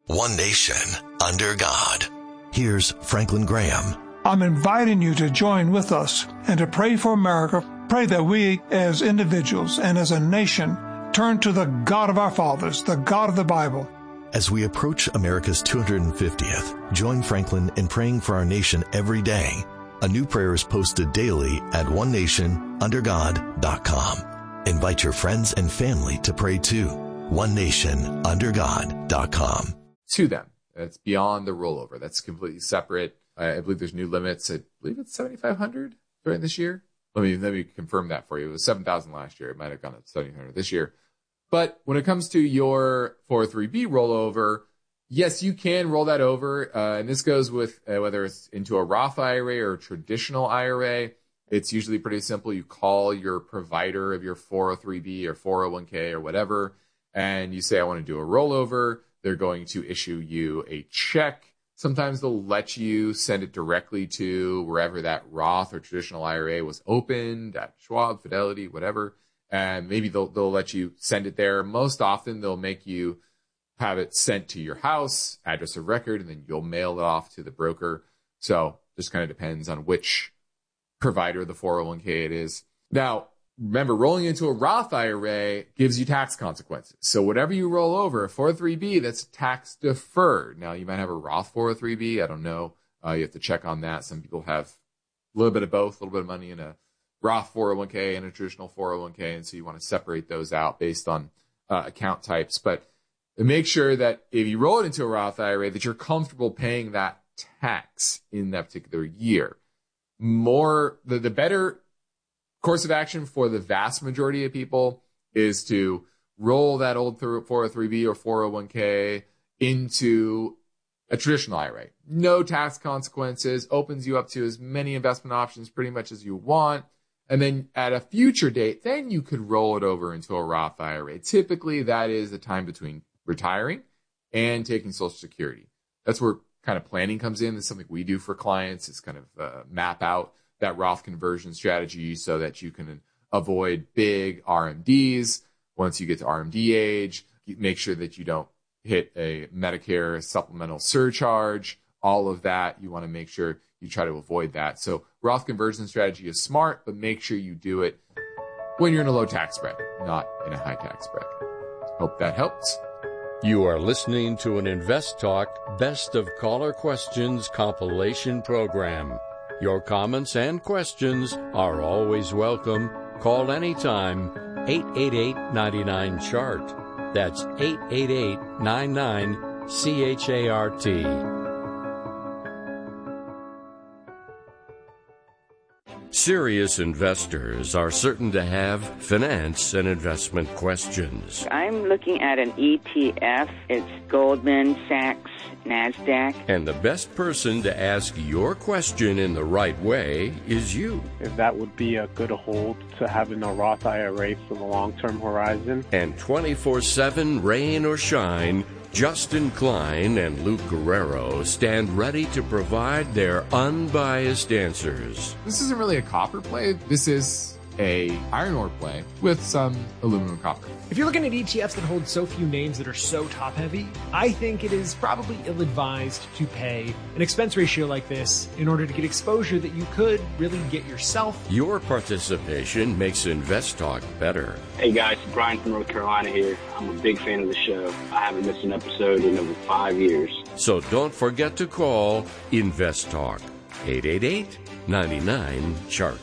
One nation, under God. Here's Franklin Graham. I'm inviting you to join with us and to pray for America. Pray that we as individuals and as a nation turn to the God of our fathers, the God of the Bible. As we approach America's 250th, join Franklin in praying for our nation every day. A new prayer is posted daily at onenationundergod.com. Invite your friends and family to pray too. onenationundergod.com. To them. That's beyond the rollover. That's completely separate. I believe there's new limits. I believe it's 7,500 during this year. Let me confirm that for you. It was 7,000 last year. It might have gone up to 7,500 this year. But when it comes to your 403B rollover, yes, you can roll that over. And this goes with whether it's into a Roth IRA or a traditional IRA. It's usually pretty simple. You call your provider of your 403B or 401k or whatever, and you say, I want to do a rollover. They're going to issue you a check. Sometimes they'll let you send it directly to wherever that Roth or traditional IRA was opened, at Schwab, Fidelity, whatever. And maybe they'll let you send it there. Most often they'll make you have it sent to your house, address of record, and then you'll mail it off to the broker. So just kind of depends on which provider of the 401k it is. Now, remember, rolling into a Roth IRA gives you tax consequences. So whatever you roll over, a 403B, that's tax deferred. Now, you might have a Roth 403B. I don't know. You have to check on that. Some people have a little bit of both, a little bit of money in a Roth 401k and a traditional 401k. And so you want to separate those out based on account types. But make sure that if you roll it into a Roth IRA, that you're comfortable paying that tax in that particular year. The better course of action for the vast majority of people is to roll that old 403B or 401k into a traditional IRA. No tax consequences, opens you up to as many investment options pretty much as you want. And then at a future date, then you could roll it over into a Roth IRA. Typically, that is the time between retiring and taking Social Security. That's where kind of planning comes in. It's something we do for clients. It's kind of map out that Roth conversion strategy so that you can avoid big RMDs. Once you get to RMD age, make sure that you don't hit a Medicare supplemental surcharge. All of that, you want to make sure you try to avoid that. So Roth conversion strategy is smart, but make sure you do it when you're in a low tax bracket, not in a high tax bracket. Hope that helps. You are listening to an Invest Talk Best of Caller Questions compilation program. Your comments and questions are always welcome. Call anytime, 888-99-CHART. That's 888-99-CHART. Serious investors are certain to have finance and investment questions. I'm looking at an ETF. It's Goldman Sachs NASDAQ. And the best person to ask your question in the right way is you. If that would be a good hold to have in a Roth IRA for the long-term horizon. And 24/7, rain or shine, Justin Klein and Luke Guerrero stand ready to provide their unbiased answers. This isn't really a copper play. This is a iron ore play with some aluminum copper. If you're looking at ETFs that hold so few names that are so top heavy, I think it is probably ill-advised to pay an expense ratio like this in order to get exposure that you could really get yourself. Your participation makes Invest Talk better. Hey guys, Brian from North Carolina here. I'm a big fan of the show. I haven't missed an episode in over 5 years. So don't forget to call Invest Talk, 888-99-CHART.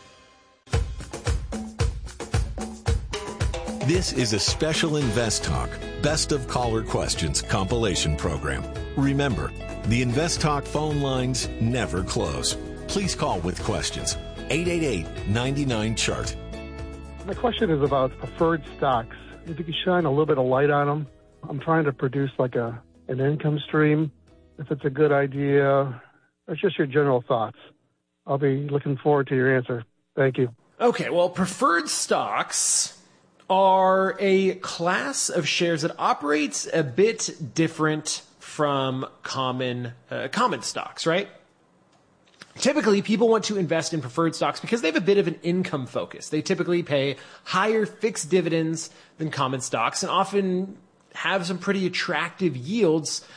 This is a special Invest Talk Best of Caller Questions compilation program. Remember, the Invest Talk phone lines never close. Please call with questions. 888-99-CHART. My question is about preferred stocks. If you could shine a little bit of light on them. I'm trying to produce like an income stream. If it's a good idea, or just your general thoughts. I'll be looking forward to your answer. Thank you. Okay, well, preferred stocks are a class of shares that operates a bit different from common stocks, right? Typically, people want to invest in preferred stocks because they have a bit of an income focus. They typically pay higher fixed dividends than common stocks and often have some pretty attractive yields